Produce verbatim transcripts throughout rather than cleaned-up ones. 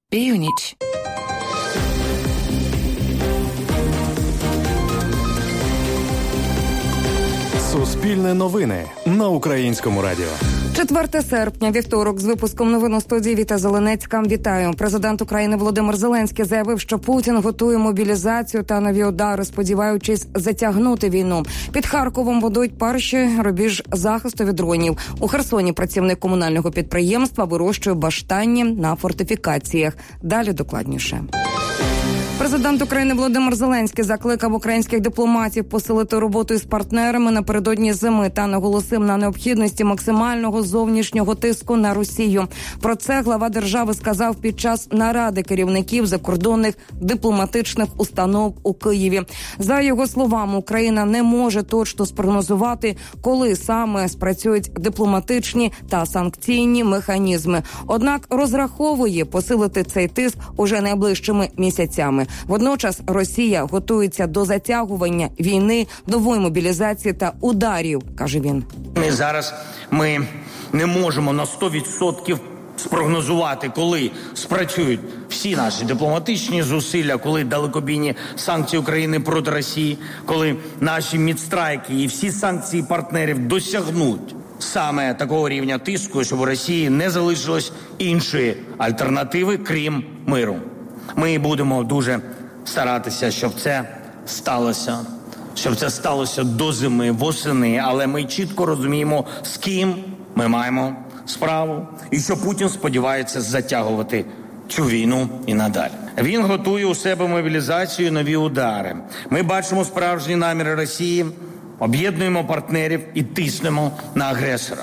Північ. Суспільне новини на Українському радіо. четверте серпня, вівторок, з випуском новин у студії Віта Зеленецька. Вітаю. Президент України Володимир Зеленський заявив, що Путін готує мобілізацію та нові удари, сподіваючись затягнути війну. Під Харковом будують перший рубіж захисту від дронів. У Херсоні працівник комунального підприємства вирощує баштанні на фортифікаціях. Далі докладніше. Президент України Володимир Зеленський закликав українських дипломатів посилити роботу із партнерами напередодні зими та наголосив на необхідності максимального зовнішнього тиску на Росію. Про це глава держави сказав під час наради керівників закордонних дипломатичних установ у Києві. За його словами, Україна не може точно спрогнозувати, коли саме спрацюють дипломатичні та санкційні механізми. Однак розраховує посилити цей тиск уже найближчими місяцями. Водночас Росія готується до затягування війни, нової мобілізації та ударів, каже він. І зараз ми не можемо на сто відсотків спрогнозувати, коли спрацюють всі наші дипломатичні зусилля, коли далекобійні санкції України проти Росії, коли наші мідстрайки і всі санкції партнерів досягнуть саме такого рівня тиску, щоб у Росії не залишилось іншої альтернативи, крім миру. Ми будемо дуже старатися, щоб це сталося, щоб це сталося до зими, восени, але ми чітко розуміємо, з ким ми маємо справу і що Путін сподівається затягувати цю війну і надалі. Він готує у себе мобілізацію, нові удари. Ми бачимо справжні наміри Росії, об'єднуємо партнерів і тиснемо на агресора.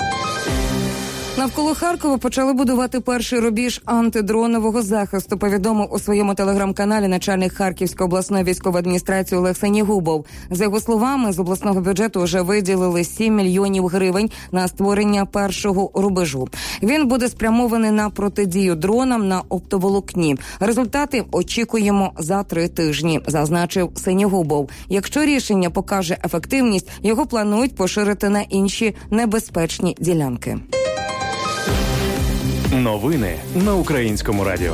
Навколо Харкова почали будувати перший рубіж антидронового захисту, повідомив у своєму телеграм-каналі начальник Харківської обласної військової адміністрації Олег Сенігубов. За його словами, з обласного бюджету вже виділили сім мільйонів гривень на створення першого рубежу. Він буде спрямований на протидію дронам на оптоволокні. Результати очікуємо за три тижні, зазначив Сенігубов. Якщо рішення покаже ефективність, його планують поширити на інші небезпечні ділянки. Новини на Українському радіо.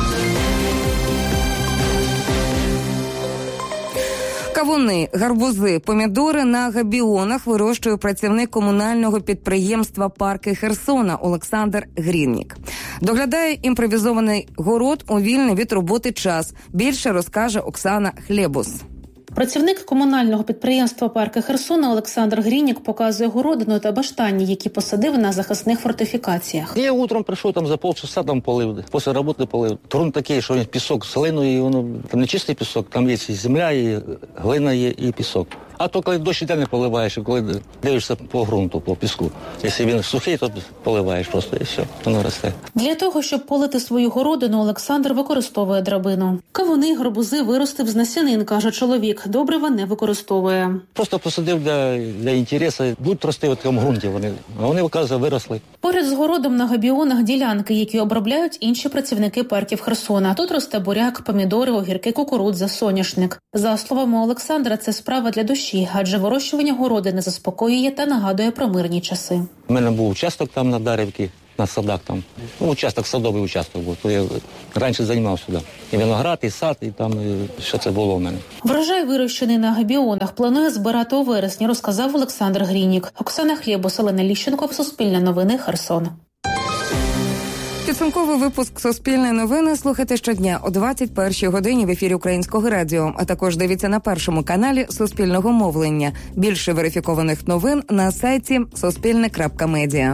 Кавуни, гарбузи, помідори на габіонах вирощує працівник комунального підприємства «Парки Херсона» Олександр Гріннік. Доглядає імпровізований город у вільний від роботи час. Більше розкаже Оксана Хлєбус. Працівник комунального підприємства «Парки Херсона» Олександр Гріннік показує городину та баштанні, які посадив на захисних фортифікаціях. Я утром прийшов, там за полчаса там полив, після роботи полив. Ґрунт такий, що пісок з глиною, і воно там не чистий пісок, там є і земля, і глина є, і пісок. А то коли дощ іде, не поливаєш, і коли дивишся по ґрунту, по піску. Якщо він сухий, то поливаєш просто, і все, воно росте. Для того, щоб полити свою городину, Олександр використовує драбину. Кавуни, гарбузи виростив з насінин, каже чоловік. Добрива не використовує. Просто посадив для, для інтересу. Будуть рости в такому ґрунті вони. А вони, вказує, виросли. Поряд з городом на габіонах ділянки, які обробляють інші працівники парків Херсона. Тут росте буряк, помідори, огірки, кукурудза, соняшник. За словами Олександра, це справа для душі, адже вирощування городини заспокоює та нагадує про мирні часи. У мене був участок там на Дарівці, на садах там. Ну, участок, садовий участок був. То я раніше займався сюди. І виноград, і сад, і там, і що це було в мене. Врожай, вирощений на габіонах, планує збирати у вересні, розказав Олександр Гріннік. Оксана Хлєбус, Олена Ліщенко, Суспільне новини, Херсон. Підсумковий випуск «Суспільне новини» слухайте щодня о двадцять першій годині в ефірі Українського радіо, а також дивіться на першому каналі Суспільного мовлення. Більше верифікованих новин на сайті суспільне крапка медіа.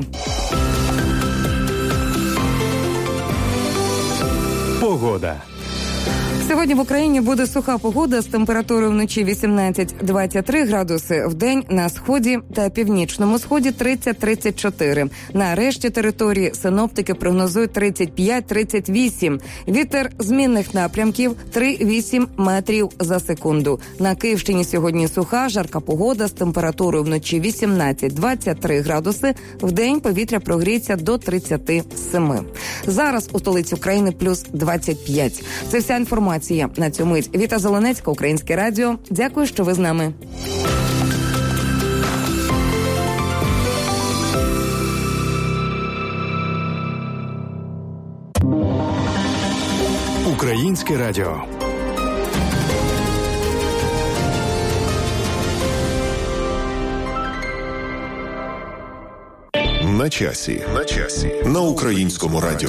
Погода. Сьогодні в Україні буде суха погода з температурою вночі вісімнадцять - двадцять три градуси, вдень на сході та північному сході тридцять - тридцять чотири. На решті території синоптики прогнозують тридцять п'ять - тридцять вісім. Вітер змінних напрямків три - вісім метрів за секунду. На Київщині сьогодні суха, жарка погода з температурою вночі вісімнадцять - двадцять три градуси, вдень повітря прогріється до тридцять сім. Зараз у столиці України плюс двадцять п'ять. Це вся інформація на цю мить. Віта Зеленецька, Українське радіо. Дякую, що ви з нами. Українське радіо. На часі. На часі. На Українському радіо.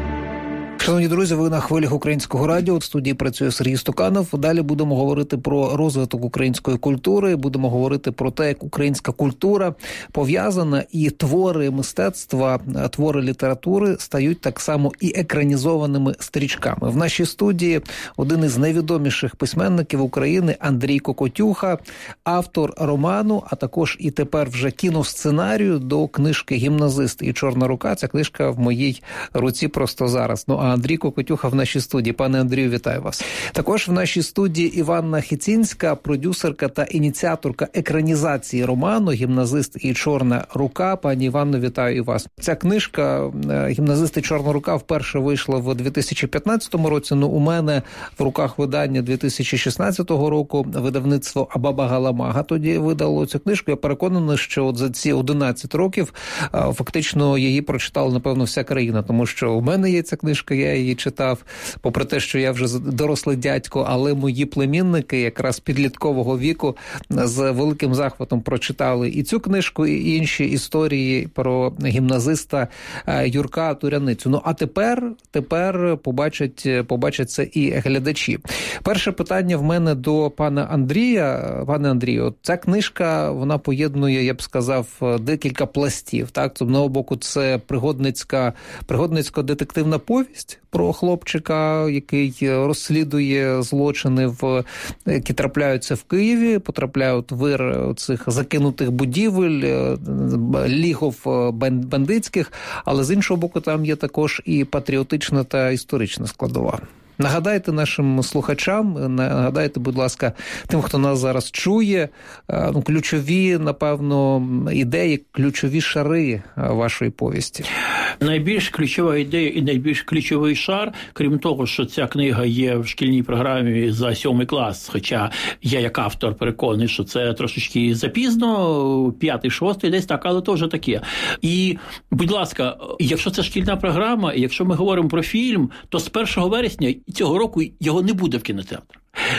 Шановні друзі, ви на хвилях Українського радіо. В студії працює Сергій Стуканов. Далі будемо говорити про розвиток української культури. Будемо говорити про те, як українська культура пов'язана і твори мистецтва, твори літератури стають так само і екранізованими стрічками. В нашій студії один із найвідоміших письменників України Андрій Кокотюха, автор роману, а також і тепер вже кіносценарію до книжки «Гімназист і Чорна рука». Ця книжка в моїй руці просто зараз. Ну, а Андрій Кокотюха в нашій студії. Пане Андрію, вітаю вас. Також в нашій студії Іванна Хіцінська, продюсерка та ініціаторка екранізації роману «Гімназист і Чорна рука». Пані Іванно, вітаю і вас. Ця книжка «Гімназист і Чорна рука» вперше вийшла в дві тисячі п'ятнадцятому році. Ну, у мене в руках видання дві тисячі шістнадцятого року. Видавництво Абаба Галамага тоді видало цю книжку. Я переконаний, що от за ці одинадцять років фактично її прочитала, напевно, вся країна. Тому що у мене є ця книжка, я її читав, попри те, що я вже дорослий дядько, але мої племінники якраз підліткового віку з великим захватом прочитали і цю книжку, і інші історії про гімназиста Юрка Туряницю. Ну, а тепер, тепер побачать, побачать це і глядачі. Перше питання в мене до пана Андрія. Пане Андрію, ця книжка, вона поєднує, я б сказав, декілька пластів. Так? З одного боку, це пригодницька, пригодницько-детективна повість про хлопчика, який розслідує злочини, в, які трапляються в Києві, потрапляють в вир цих закинутих будівель, лігов бандитських, але з іншого боку там є також і патріотична та історична складова. Нагадайте нашим слухачам, нагадайте, будь ласка, тим, хто нас зараз чує, ну, ключові, напевно, ідеї, ключові шари вашої повісті. Найбільш ключова ідея і найбільш ключовий шар, крім того, що ця книга є в шкільній програмі за сьомий клас, хоча я як автор переконаний, що це трошечки запізно, п'ятий, шостий, десь так, але то вже таке. І, будь ласка, якщо це шкільна програма, і якщо ми говоримо про фільм, то з першого вересня цього року його не буде в кінотеатрах.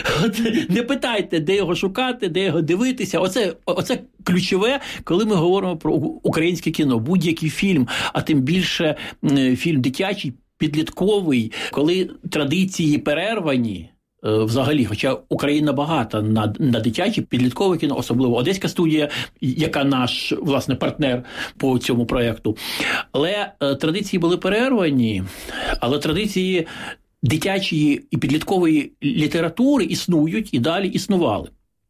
Не питайте, де його шукати, де його дивитися. Оце, оце ключове, коли ми говоримо про українське кіно. Будь-який фільм, а тим більше фільм дитячий, підлітковий, коли традиції перервані, взагалі, хоча Україна багата на, на дитячі, підліткове кіно, особливо Одеська студія, яка наш, власне, партнер по цьому проєкту. Але традиції були перервані, але традиції дитячої і підліткової літератури існують і далі існували.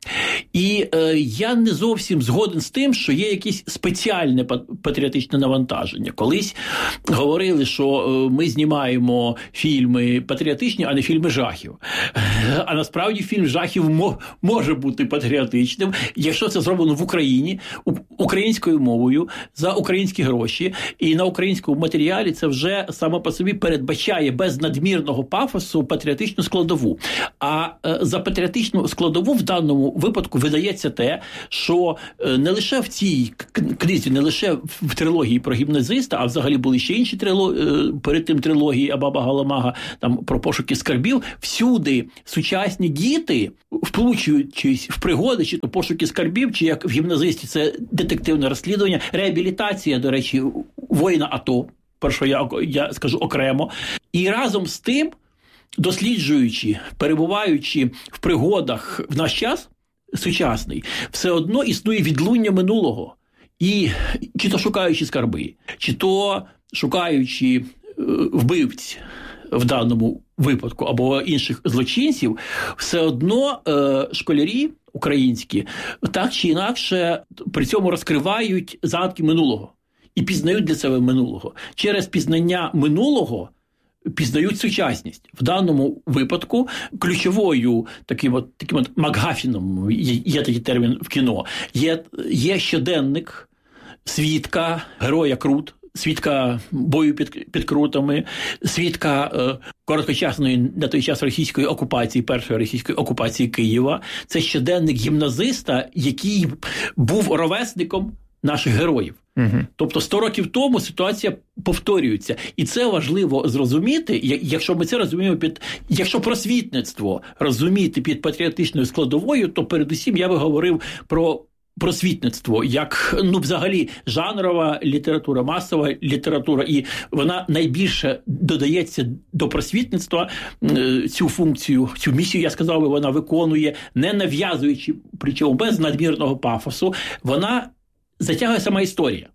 І е, я не зовсім згоден з тим, що є якесь спеціальне патріотичне навантаження. Колись говорили, що е, ми знімаємо фільми патріотичні, а не фільми жахів. А насправді фільм жахів мо- може бути патріотичним, якщо це зроблено в Україні, українською мовою, за українські гроші. І на українському матеріалі це вже саме по собі передбачає без надмірного пафосу патріотичну складову. А е, за патріотичну складову в даному випадку видається те, що не лише в цій книзі, не лише в трилогії про гімназиста, а взагалі були ще інші трилогії, перед тим трилогії Абаба Галамага, там про пошуки скарбів, всюди сучасні діти, вплучуючись в пригоди, чи то пошуки скарбів, чи як в гімназисті це детективне розслідування, реабілітація, до речі, воїна АТО, перше я, я скажу окремо, і разом з тим, досліджуючи, перебуваючи в пригодах в наш час, сучасний, все одно існує відлуння минулого. І чи то шукаючи скарби, чи то шукаючи вбивць в даному випадку або інших злочинців, все одно е, школярі українські так чи інакше при цьому розкривають загадки минулого і пізнають для себе минулого. Через пізнання минулого пізнають сучасність. В даному випадку ключовою таким от, таким от макгафіном, є, є такий термін в кіно, є, є щоденник свідка героя Крут, свідка бою під, під Крутами, свідка е, короткочасної на той час російської окупації, першої російської окупації Києва. Це щоденник гімназиста, який був ровесником наших героїв. Угу. Тобто сто років тому ситуація повторюється. І це важливо зрозуміти, якщо ми це розуміємо під... Якщо просвітництво розуміти під патріотичною складовою, то передусім я би говорив про просвітництво, як, ну, взагалі, жанрова література, масова література, і вона найбільше додається до просвітництва, цю функцію, цю місію, я сказав би, вона виконує, не нав'язуючи, причому без надмірного пафосу, вона затягує сама історія.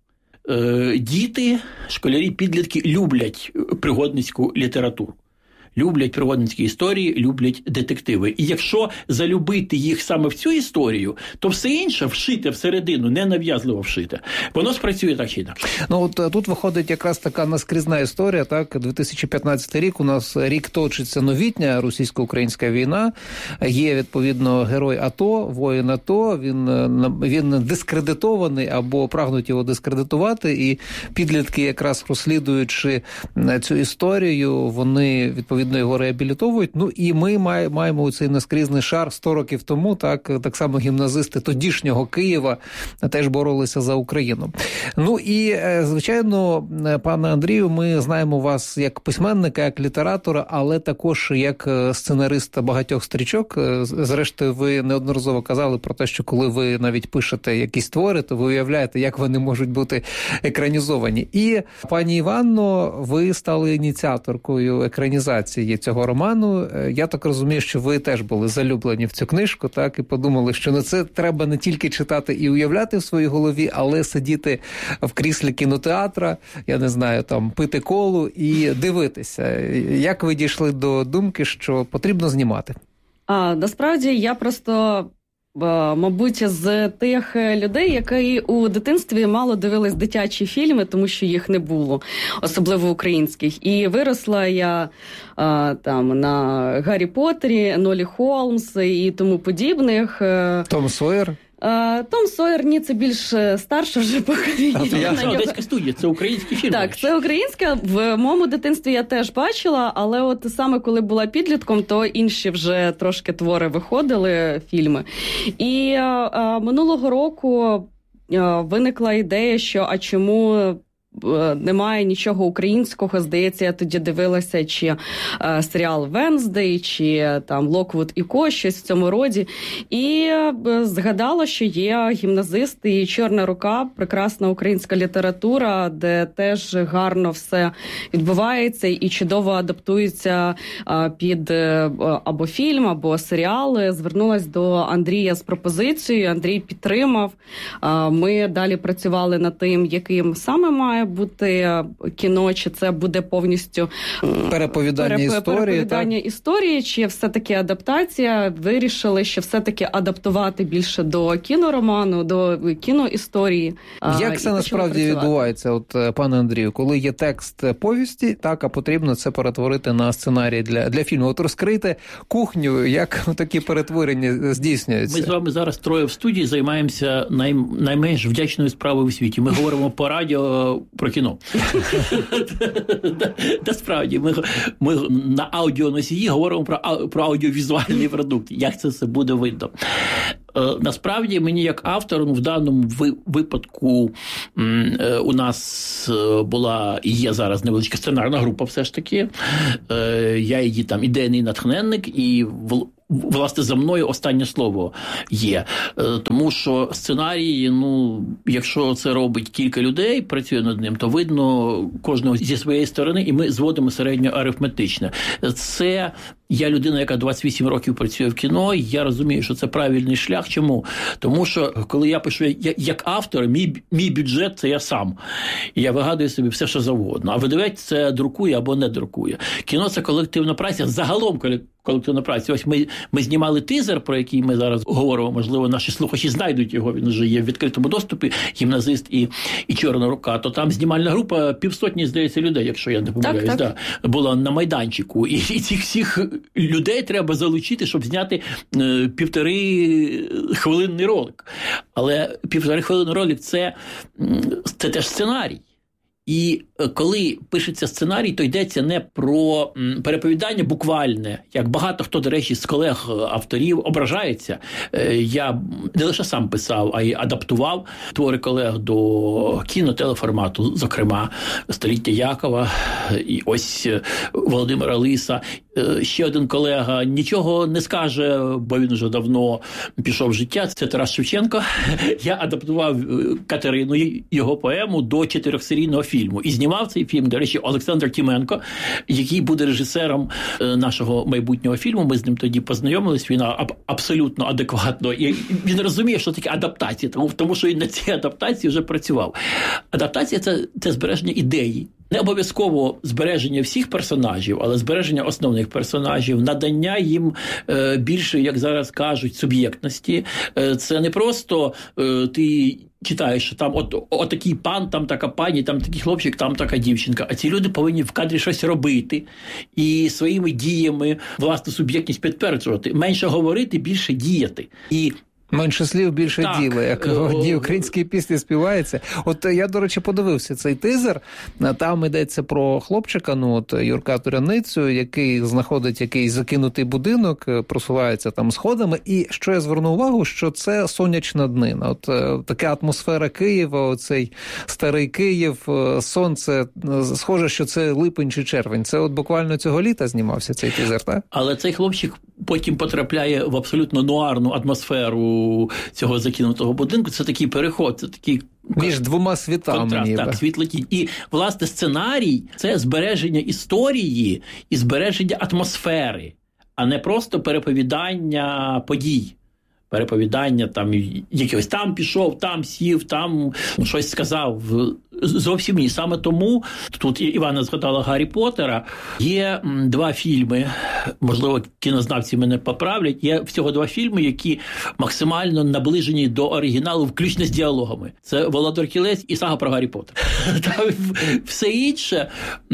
Діти, школярі, підлітки люблять пригодницьку літературу. Люблять пригодницькі історії, люблять детективи. І якщо залюбити їх саме в цю історію, то все інше вшите всередину, не нав'язливо вшите. Воно спрацює так чи інакше. Ну, от тут виходить якраз така наскрізна історія, так, дві тисячі п'ятнадцятий рік, у нас рік точиться новітня російсько-українська війна, є, відповідно, герой АТО, воїн АТО, він, він дискредитований або прагнуть його дискредитувати, і підлітки, якраз розслідуючи цю історію, вони, відповідно, його реабілітовують. Ну, і ми маємо цей наскрізний шар сто років тому, так, так само гімназисти тодішнього Києва теж боролися за Україну. Ну, і, звичайно, пане Андрію, ми знаємо вас як письменника, як літератора, але також як сценариста багатьох стрічок. Зрештою, ви неодноразово казали про те, що коли ви навіть пишете якісь твори, то ви уявляєте, як вони можуть бути екранізовані. І, пані Іванно, ви стали ініціаторкою екранізації цього роману. Я так розумію, що ви теж були залюблені в цю книжку, так, і подумали, що ну, це треба не тільки читати і уявляти в своїй голові, але сидіти в кріслі кінотеатра, я не знаю, там, пити колу і дивитися. Як ви дійшли до думки, що потрібно знімати? А, насправді, я просто... мабуть, з тих людей, які у дитинстві мало дивились дитячі фільми, тому що їх не було, особливо українських. І виросла я а, там на Гаррі Поттері, Нолі Холмс і тому подібних. Том Сойер? Том Сойер, ні, це більш старше вже покоління. Це одеська студія, це український фільм. Так, це українська. В моєму дитинстві я теж бачила, але от саме коли була підлітком, то інші вже трошки твори виходили, фільми. І а, минулого року а, виникла ідея, що а чому... немає нічого українського. Здається, я тоді дивилася, чи е, серіал «Венздей», чи там «Локвуд і Ко», щось в цьому роді. І е, згадала, що є гімназисти і «Чорна рука», прекрасна українська література, де теж гарно все відбувається і чудово адаптується е, під е, або фільм, або серіали. Звернулась до Андрія з пропозицією, Андрій підтримав. Е, ми далі працювали над тим, яким саме має бути кіно, чи це буде повністю переповідання, переп... історії, переповідання історії, чи все-таки адаптація. Вирішили, що все-таки адаптувати більше до кінороману, до кіноісторії. Як це насправді відбувається, от, пане Андрію, коли є текст повісті, так, а потрібно це перетворити на сценарій для, для фільму? От розкрийте кухню, як такі перетворення здійснюються. Ми з вами зараз троє в студії займаємося най... найменш вдячною справою у світі. Ми говоримо по радіо про кіно. Та справді, ми, ми на аудіоносії говоримо про, про аудіовізуальний продукт. Як це все буде видно? Насправді, мені як автору, ну, в даному випадку у нас була і є зараз невеличка сценарна група все ж таки. Я її там ідейний натхненник, і власне за мною останнє слово є. Тому що сценарій, ну, якщо це робить кілька людей, працює над ним, то видно кожного зі своєї сторони, і ми зводимо середньоарифметичне. Це я людина, яка двадцять вісім років працює в кіно, і я розумію, що це правильний шлях. Чому? Тому що, коли я пишу як автор, мій, мій бюджет – це я сам. І я вигадую собі все, що завгодно. А видавець це друкує або не друкує. Кіно – це колективна праця, загалом колективна праця. Ось ми, ми знімали тизер, про який ми зараз говоримо, можливо, наші слухачі знайдуть його, він вже є в відкритому доступі, «Гімназист» і, і «Чорна рука». То там знімальна група, півсотні, здається, людей, якщо я не помиляюсь, так, так. Да, була на майданчику. І, і цих всіх людей треба залучити, щоб зняти е, півтори хвилинний ролик. Але півтори хвилинний ролик – це, це теж сценарій. І коли пишеться сценарій, то йдеться не про переповідання буквальне, як багато хто, до речі, з колег-авторів ображається. Я не лише сам писав, а й адаптував твори колег до кінотелеформату, зокрема «Століття Якова» і ось Володимира Лиса. Ще один колега нічого не скаже, бо він вже давно пішов в життя. Це Тарас Шевченко. Я адаптував Катерину, його поему, до чотирьохсерійного фільму. І знімав цей фільм, до речі, Олександр Тіменко, який буде режисером нашого майбутнього фільму. Ми з ним тоді познайомились. Він абсолютно адекватно. І він розуміє, що таке адаптація, тому, тому що він на цій адаптації вже працював. Адаптація – це, це збереження ідеї. Не обов'язково збереження всіх персонажів, але збереження основних персонажів, надання їм е, більше, як зараз кажуть, суб'єктності. Е, це не просто е, ти читаєш, що там от, от такий пан, там така пані, там такий хлопчик, там така дівчинка. А ці люди повинні в кадрі щось робити і своїми діями власну суб'єктність підтверджувати. Менше говорити, більше діяти. І менше слів, більше так, діла, як в одній українській пісні співається. От я, до речі, подивився цей тизер. Там йдеться про хлопчика, ну от Юрка Туряницю, який знаходить якийсь закинутий будинок, просувається там сходами. І що я звернув увагу, що це сонячна днина. От така атмосфера Києва, оцей старий Київ, сонце. Схоже, що це липень чи червень. Це от буквально цього літа знімався цей тизер, так? Але цей хлопчик потім потрапляє в абсолютно нуарну атмосферу цього закинутого будинку. Це такий переход, це такий між двома світами. Контраст, так, світло-тінь. І, власне, сценарій – це збереження історії і збереження атмосфери, а не просто переповідання подій. Переповідання там якогось там пішов, там сів, там щось сказав. Зовсім ні. Саме тому, тут Івана згадала Гаррі Поттера, є два фільми, можливо, кінознавці мене поправлять, є всього два фільми, які максимально наближені до оригіналу, включно з діалогами. Це «Володар Кілець» і «Сага про Гаррі Поттера». Все інше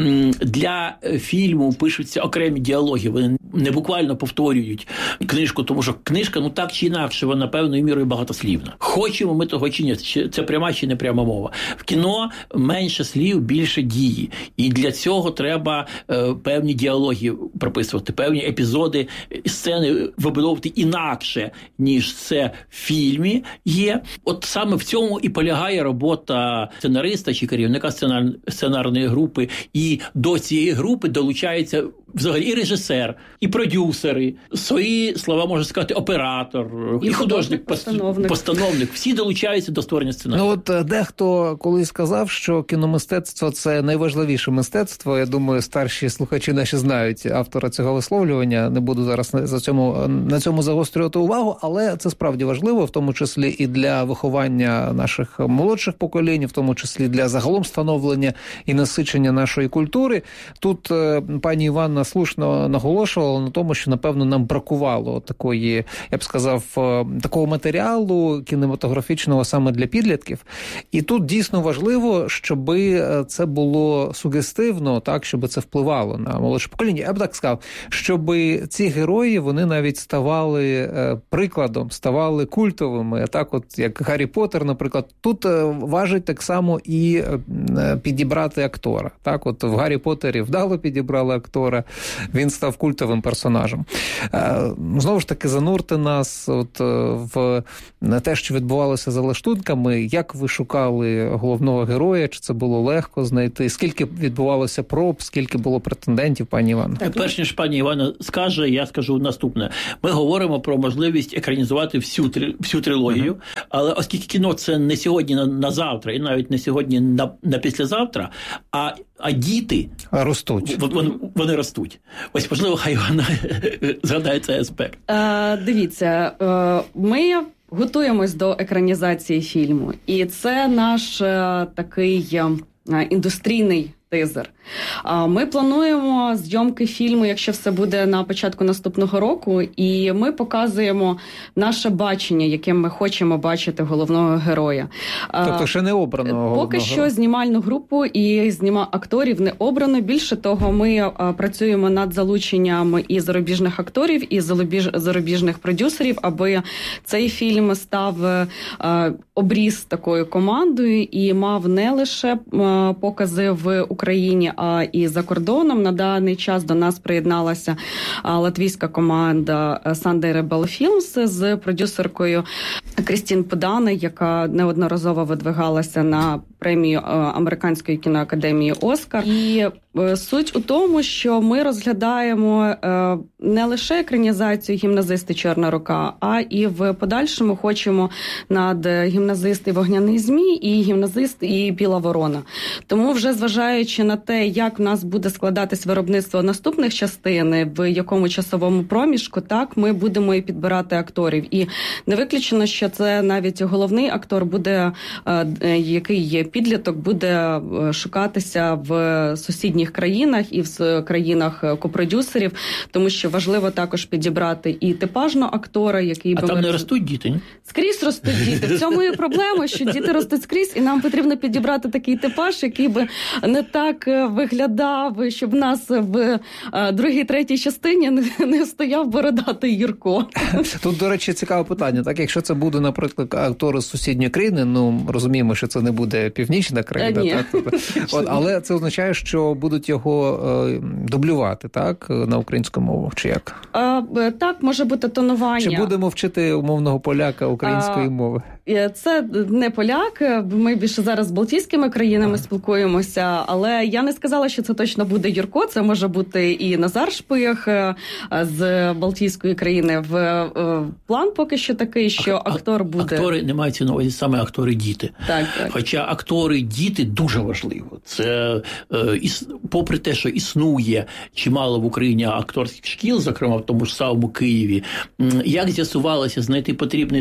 для фільму пишуться окремі діалоги, вони не буквально повторюють книжку, тому що книжка, ну так чи інакше, вона певною мірою багатослівна. Хочемо ми того чи ні, це пряма чи не пряма мова. В кіно менше слів, більше дії. І для цього треба е, певні діалоги прописувати, певні епізоди, сцени вибудовувати інакше, ніж це в фільмі є. От саме в цьому і полягає робота сценариста чи керівника сценар... сценарної групи. І до цієї групи долучається взагалі і режисер, і продюсери, свої слова, можна сказати, оператор, і, і художник, постановник. постановник. Всі долучаються до створення сценарію. Ну от дехто колись сказав, що кіномистецтво – це найважливіше мистецтво. Я думаю, старші слухачі наші знають автора цього висловлювання. Не буду зараз на цьому, на цьому загострювати увагу, але це справді важливо, в тому числі і для виховання наших молодших поколінь, в тому числі для загалом становлення і насичення нашої культури. Тут пані Іванна слушно наголошувала на тому, що, напевно, нам бракувало такої, я б сказав, такого матеріалу кінематографічного саме для підлітків. І тут дійсно важливо, щоб це було сугестивно, так, щоб це впливало на молодше покоління. Я б так сказав, щоб ці герої, вони навіть ставали прикладом, ставали культовими. Так, от як Гаррі Поттер, наприклад. Тут важить так само і підібрати актора. Так, от в Гаррі Поттері вдало підібрали актора, він став культовим персонажем. Знову ж таки, занурте нас от в те, що відбувалося за лаштунками. Як ви шукали головного героя? Чи це було легко знайти? Скільки відбувалося проб? Скільки було претендентів, пані Івана? Перш ніж пані Івана скаже, я скажу наступне. Ми говоримо про можливість екранізувати всю, всю трилогію, uh-huh. але оскільки кіно це не сьогодні на, на завтра, і навіть не сьогодні на, на післязавтра, а А діти ростуть. Вони, вони ростуть. Ось, можливо, хай вона згадає цей аспект. Е, дивіться, е, ми готуємось до екранізації фільму. І це наш е, такий е, індустрійний тизер. Ми плануємо зйомки фільму, якщо все буде на початку наступного року, і ми показуємо наше бачення, яким ми хочемо бачити головного героя. Тобто ще не обрано головного? Поки що знімальну групу і зніма акторів не обрано. Більше того, ми працюємо над залученням і зарубіжних акторів, і зарубіжних продюсерів, аби цей фільм став обріз такою командою і мав не лише покази в Україні, а і за кордоном. На даний час до нас приєдналася латвійська команда Sunday Rebel Films з продюсеркою Крістін Подане, яка неодноразово видвигалася на премію Американської кіноакадемії «Оскар». І суть у тому, що ми розглядаємо не лише екранізацію «Гімназисти. Чорна рука», а і в подальшому хочемо над «Гімназист і вогняний змій» і «Гімназист і Біла ворона». Тому вже зважаючи на те, як в нас буде складатись виробництво наступних частин, в якому часовому проміжку, так, ми будемо і підбирати акторів. І не виключено, що це навіть головний актор буде, який є підліток, буде шукатися в сусідніх країнах і в країнах копродюсерів, тому що важливо також підібрати і типажного актора, який а би... А там вир... не ростуть діти, ні? Скрізь ростуть діти. В цьому і проблема, що діти ростуть скрізь, і нам потрібно підібрати такий типаж, який би не так виглядав, щоб в нас в другій, третій частині не стояв бородатий Юрко. Тут, до речі, цікаве питання. Так, якщо це буде, наприклад, актор з сусідньої країни, ну, розуміємо, що це не буде північна країна, Ні. так? От, але це означає, що будуть його е, дублювати, так, на українську мову, чи як? А, так, може бути тонування. Чи будемо вчити умовного поляка української а, мови? Це не поляк, ми більше зараз з балтійськими країнами а. спілкуємося, але я не сказала, що це точно буде Юрко, це може бути і Назар Шпих з балтійської країни. В план поки що такий, що а, актор буде... Актори, не мається на увазі саме актори-діти. Так, так. Хоча актори-діти дуже важливо. Це, е, іс, попри те, що існує чимало в Україні акторських шкіл, зокрема в тому ж самому Києві, як з'ясувалося, знайти потрібний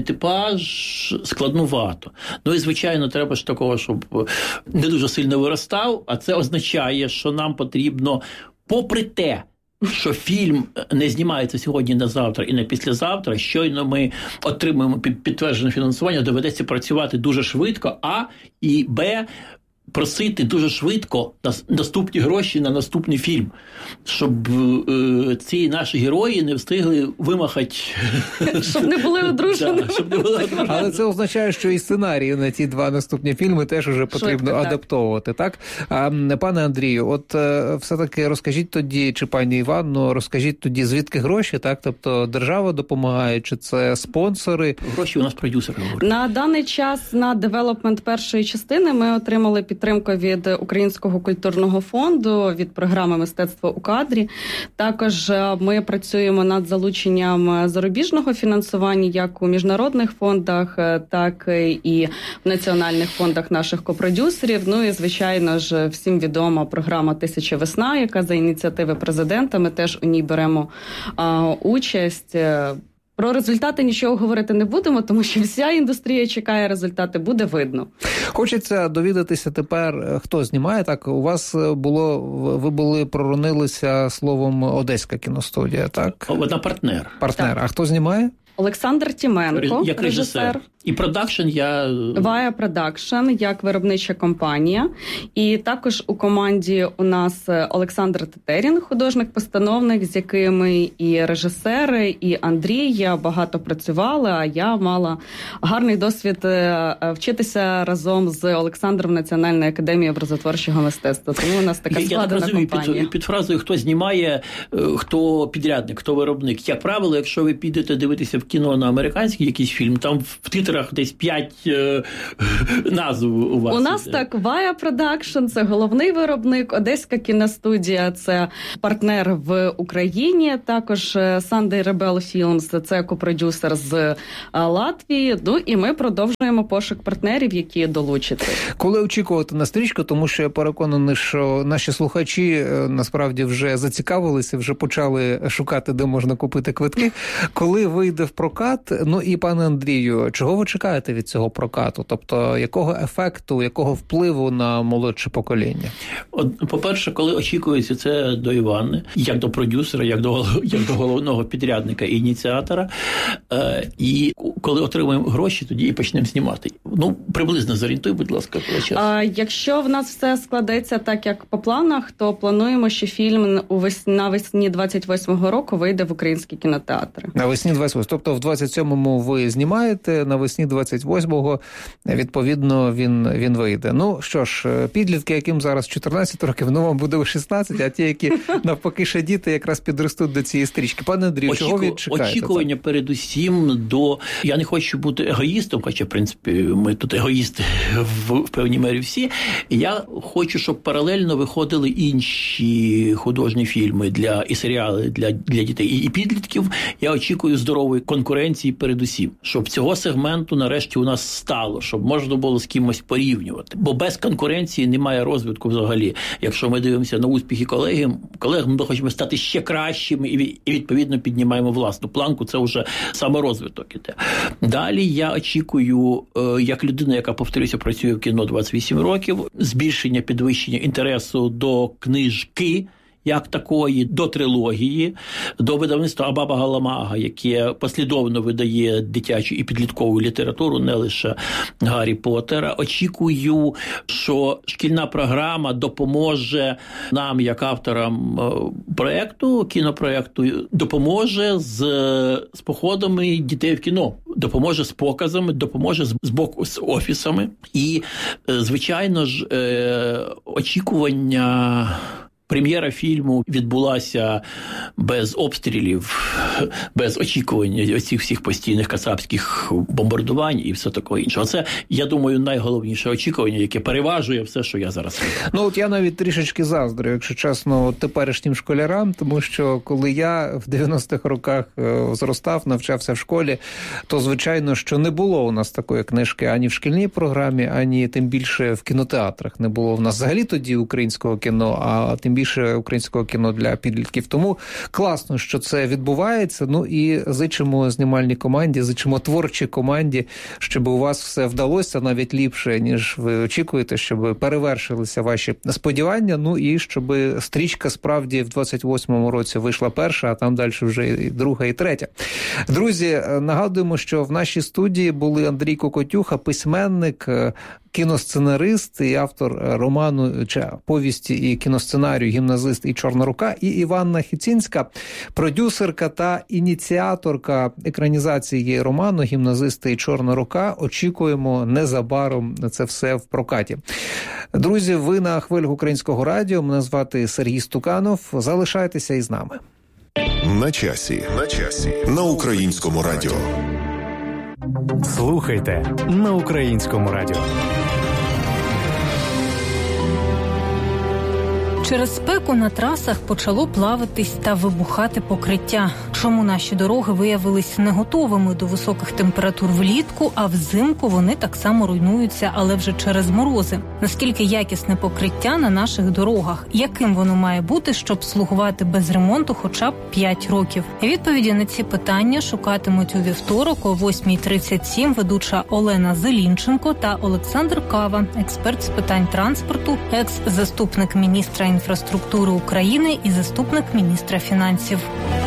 типаж складнувато. Ну і, звичайно, треба ж такого, щоб не дуже сильно виростав, а це означає, що нам потрібно, попри те, що фільм не знімається сьогодні на завтра і на післязавтра, щойно ми отримуємо підтверджене фінансування, доведеться працювати дуже швидко, а і б, просити дуже швидко наступні гроші на наступний фільм, щоб е, ці наші герої не встигли вимахати. Щоб не були одружені. Да, щоб не були одружені. Але це означає, що і сценарії на ті два наступні фільми теж вже потрібно Швидко, адаптовувати, так? так? А, пане Андрію, от все-таки розкажіть тоді, чи пані Іванно, розкажіть тоді, звідки гроші, так? Тобто держава допомагає, чи це спонсори? Гроші у нас продюсери говорять. На даний час на девелопмент першої частини ми отримали підтримку від Українського культурного фонду, від програми «Мистецтво у кадрі». Також ми працюємо над залученням зарубіжного фінансування як у міжнародних фондах, так і в національних фондах наших копродюсерів. Ну і, звичайно ж, всім відома програма «Тисяча весна», яка за ініціативи президента. Ми теж у ній беремо а, участь. Про результати нічого говорити не будемо, тому що вся індустрія чекає результати, буде видно. Хочеться довідатися тепер, хто знімає. Так, у вас було, ви були, проронилися словом Одеська кіностудія, так? Вона партнер. Партнер. Так. А хто знімає? Олександр Тіменко, як режисер. режисер. І продакшн я... Вая Продакшн, як виробнича компанія. І також у команді у нас Олександр Тетерін, художник-постановник, з якими і режисери, і Андрій багато працювали, а я мала гарний досвід вчитися разом з Олександром в Національній академії образотворчого мистецтва. Тому у нас така я, складена я розумію, компанія. Під, під фразою «хто знімає», хто підрядник, хто виробник. Як правило, якщо ви підете дивитися в кіно на американський якийсь фільм, там в титрах десь п'ять е, назв у вас. У нас так, Вая Продакшн, це головний виробник, Одеська кіностудія, це партнер в Україні, також Sunday Rebel Films, це копродюсер з Латвії, ну і ми продовжуємо пошук партнерів, які долучаться. Коли очікувати на стрічку, тому що я переконаний, що наші слухачі насправді вже зацікавилися, вже почали шукати, де можна купити квитки. Коли вийде в прокат, ну і пане Андрію, чого ви ви чекаєте від цього прокату? Тобто, якого ефекту, якого впливу на молодше покоління? От, по-перше, коли очікується це до Іванни, як до продюсера, як до, як до головного підрядника і ініціатора, е, і коли отримаємо гроші, тоді і почнемо знімати. Ну, приблизно зорієнтуй, будь ласка, про час. А якщо в нас все складеться так, як по планах, то плануємо, що фільм навесні двадцять восьмого року вийде в українські кінотеатри. Навесні двадцять восьмого. Тобто в двадцять сьомому ви знімаєте, навесні двадцять восьмого, відповідно, він, він вийде. Ну, що ж, підлітки, яким зараз чотирнадцять років, ну, вам буде шістнадцять, а ті, які навпаки ще діти, якраз підростуть до цієї стрічки. Пане Андрію, Очіку... чого ви чекаєте? Очікування передусім до... Я не хочу бути егоїстом, хоча, в принципі, ми тут егоїсти в, в певній мері всі. Я хочу, щоб паралельно виходили інші художні фільми для і серіали для, для дітей і, і підлітків. Я очікую здорової конкуренції передусім, щоб цього сегменту нарешті у нас стало, щоб можна було з кимось порівнювати. Бо без конкуренції немає розвитку взагалі. Якщо ми дивимося на успіхи колег, колег ми хочемо стати ще кращими і, і відповідно піднімаємо власну планку, це вже саморозвиток іде. Далі я очікую, як людина, яка, повторюся, працює в кіно двадцять вісім років, збільшення, підвищення інтересу до книжки, як такої, до трилогії, до видавництва Абаба Галамага, яке послідовно видає дитячу і підліткову літературу, не лише Гаррі Поттера. Очікую, що шкільна програма допоможе нам, як авторам проєкту, кінопроєкту, допоможе з, з походами дітей в кіно, допоможе з показами, допоможе з, з боку з офісами. І, звичайно ж, очікування... Прем'єра фільму відбулася без обстрілів, без очікування оцих всіх постійних кацапських бомбардувань і все таке інше. Оце, я думаю, найголовніше очікування, яке переважує все, що я зараз кажу. Ну, от я навіть трішечки заздрю, якщо чесно, теперішнім школярам, тому що коли я в дев'яностих роках зростав, навчався в школі, то, звичайно, що не було у нас такої книжки ані в шкільній програмі, ані тим більше в кінотеатрах. Не було в нас взагалі тоді українського кіно, а тим більше українського кіно для підлітків. Тому класно, що це відбувається. Ну і зичимо знімальній команді, зичимо творчій команді, щоб у вас все вдалося навіть ліпше, ніж ви очікуєте, щоб перевершилися ваші сподівання. Ну і щоб стрічка справді в двадцять восьмому році вийшла перша, а там далі вже і друга, і третя. Друзі, нагадуємо, що в нашій студії були Андрій Кокотюха, письменник, кіносценарист і автор роману чи повісті і кіносценарію «Гімназист» і «Чорна рука», і Іванна Хіцінська, продюсерка та ініціаторка екранізації роману «Гімназисти» і «Чорна рука». Очікуємо незабаром це все в прокаті. Друзі, ви на хвилях Українського радіо. Мене звати Сергій Стуканов. Залишайтеся із нами. На часі. На часі. На Українському радіо. Слухайте на Українському радіо. Через спеку на трасах почало плавитись та вибухати покриття. Чому наші дороги виявились не готовими до високих температур влітку, а взимку вони так само руйнуються, але вже через морози? Наскільки якісне покриття на наших дорогах? Яким воно має бути, щоб слугувати без ремонту хоча б п'ять років? Відповіді на ці питання шукатимуть у вівторок о восьмій тридцять сім ведуча Олена Зелінченко та Олександр Кава, експерт з питань транспорту, екс-заступник міністра інфраструктури України і заступник міністра фінансів.